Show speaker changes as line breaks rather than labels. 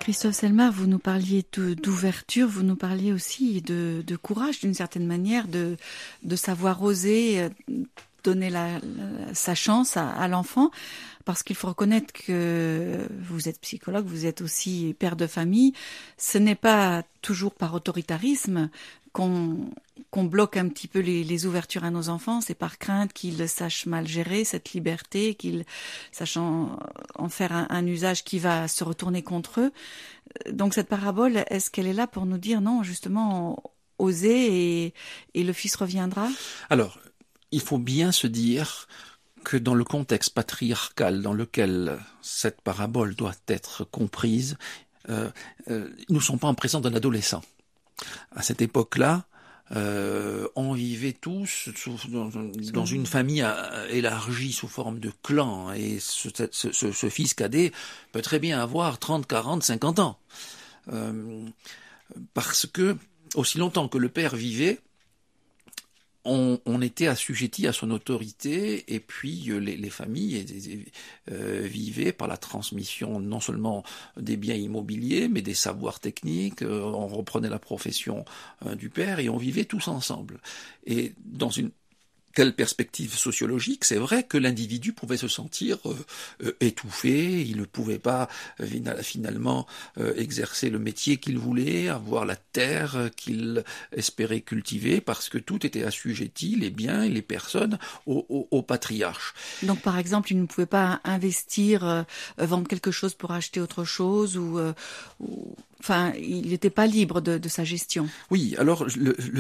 Christophe Selmar, vous nous parliez d'ouverture, vous nous parliez aussi de courage d'une certaine manière, de savoir oser donner sa chance à l'enfant, parce qu'il faut reconnaître que vous êtes psychologue, vous êtes aussi père de famille. Ce n'est pas toujours par autoritarisme qu'on bloque un petit peu les ouvertures à nos enfants, c'est par crainte qu'ils sachent mal gérer cette liberté, qu'ils sachent en faire un usage qui va se retourner contre eux. Donc cette parabole, est-ce qu'elle est là pour nous dire non, justement, osez et le Fils reviendra ?
Alors, il faut bien se dire que dans le contexte patriarcal dans lequel cette parabole doit être comprise, nous ne sommes pas en présence d'un adolescent. À cette époque-là, on vivait tous dans une famille élargie sous forme de clan, et ce fils cadet peut très bien avoir 30, 40, 50 ans. Parce que, aussi longtemps que le père vivait, on était assujetti à son autorité, et puis les familles vivaient par la transmission non seulement des biens immobiliers, mais des savoirs techniques. On reprenait la profession du père et on vivait tous ensemble. Et dans une telle perspective sociologique, c'est vrai que l'individu pouvait se sentir étouffé, il ne pouvait pas finalement exercer le métier qu'il voulait, avoir la terre qu'il espérait cultiver, parce que tout était assujetti, les biens et les personnes, au patriarche.
Donc par exemple, il ne pouvait pas investir, vendre quelque chose pour acheter autre chose, enfin, il n'était pas libre de sa gestion.
Oui, alors